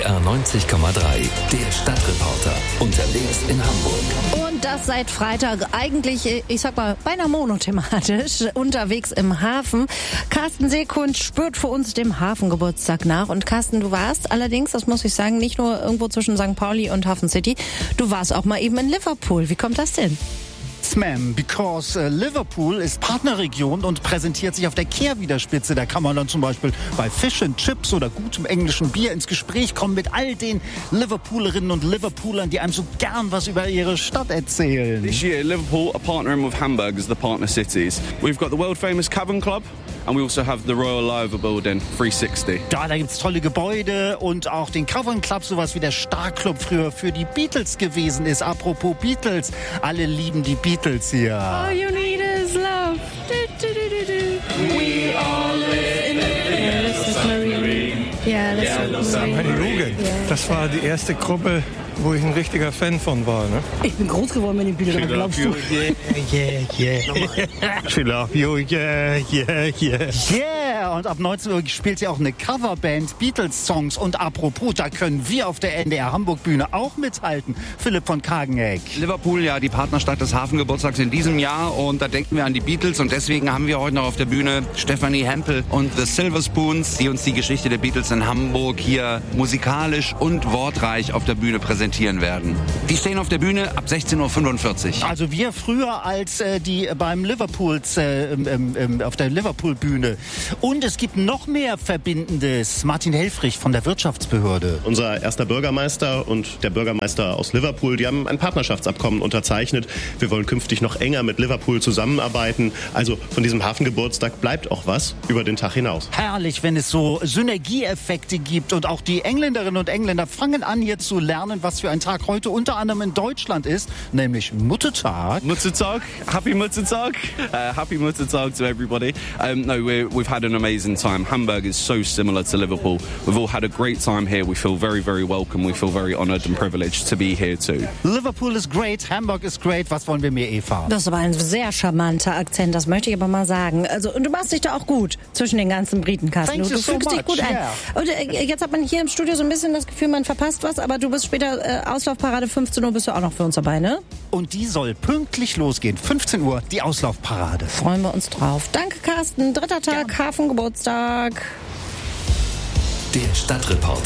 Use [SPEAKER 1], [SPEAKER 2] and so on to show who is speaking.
[SPEAKER 1] NDR 90,3, der Stadtreporter, unterwegs in Hamburg.
[SPEAKER 2] Und das seit Freitag, eigentlich, ich sag mal, beinahe monothematisch, unterwegs im Hafen. Carsten Seekund spürt für uns dem Hafengeburtstag nach. Und Carsten, du warst allerdings, das muss ich sagen, nicht nur irgendwo zwischen St. Pauli und Hafen City, du warst auch mal eben in Liverpool. Wie kommt das denn?
[SPEAKER 3] Ma'am, because Liverpool ist Partnerregion und präsentiert sich auf der Kehrwiederspitze. Da kann man dann zum Beispiel bei Fish and Chips oder gutem englischen Bier ins Gespräch kommen mit all den Liverpoolerinnen und Liverpoolern, die einem so gern was über ihre Stadt erzählen.
[SPEAKER 4] This year, Liverpool are partnering with Hamburg as the partner cities. We've got the world famous Cavern Club and we also have the Royal Liver Building 360.
[SPEAKER 3] Da gibt's tolle Gebäude und auch den Cavern Club, sowas wie der Star-Club früher für die Beatles gewesen ist. Apropos Beatles, alle lieben die Beatles hier.
[SPEAKER 2] All you need is love. We all live in a submarine. Yeah, das war
[SPEAKER 5] meine Jugend. Das war die erste Gruppe, wo ich ein richtiger Fan von war. Ne?
[SPEAKER 6] Ich bin groß geworden mit den Beatles, glaubst du?
[SPEAKER 3] She love you, yeah, yeah, yeah. Yeah, und ab 19 Uhr spielt sie auch eine Coverband, Beatles-Songs. Und apropos, da können wir auf der NDR Hamburg-Bühne auch mithalten. Philipp von Kageneck.
[SPEAKER 7] Liverpool, ja, die Partnerstadt des Hafengeburtstags in diesem Jahr. Und da denken wir an die Beatles. Und deswegen haben wir heute noch auf der Bühne Stephanie Hempel und The Silver Spoons, die uns die Geschichte der Beatles in Hamburg hier musikalisch und wortreich auf der Bühne präsentieren werden. Die stehen auf der Bühne ab 16:45 Uhr.
[SPEAKER 3] Also wir früher als die beim Liverpools auf der Liverpool-Bühne. Und es gibt noch mehr Verbindendes. Martin Helfrich von der Wirtschaftsbehörde.
[SPEAKER 8] Unser erster Bürgermeister und der Bürgermeister aus Liverpool, die haben ein Partnerschaftsabkommen unterzeichnet. Wir wollen künftig noch enger mit Liverpool zusammenarbeiten. Also von diesem Hafengeburtstag bleibt auch was über den Tag hinaus.
[SPEAKER 3] Herrlich, wenn es so Synergieeffekte gibt. Und auch die Engländerinnen und Engländer fangen an, hier zu lernen, was für ein Tag heute unter anderem in Deutschland ist, nämlich Muttertag.
[SPEAKER 4] Muttertag, happy Muttertag, happy Muttertag to everybody. No, we've had an amazing time. Hamburg is so similar to Liverpool. We've all had a great time here. We feel very, very welcome. We feel very honoured and privileged to be here too.
[SPEAKER 3] Liverpool is great, Hamburg is great. Was wollen wir mehr, Eva?
[SPEAKER 2] Das ist aber ein sehr charmanter Akzent, das möchte ich aber mal sagen. Also, und du machst dich da auch gut zwischen den ganzen Briten, Carsten. Du fügst dich gut ein. Und jetzt hat man hier im Studio so ein bisschen das Gefühl, man verpasst was, aber du bist später Auslaufparade 15 Uhr bist du auch noch für uns dabei, ne?
[SPEAKER 3] Und die soll pünktlich losgehen. 15 Uhr, die Auslaufparade.
[SPEAKER 2] Freuen wir uns drauf. Danke, Carsten. Dritter Tag, Hafengeburtstag.
[SPEAKER 1] Der Stadtreporter.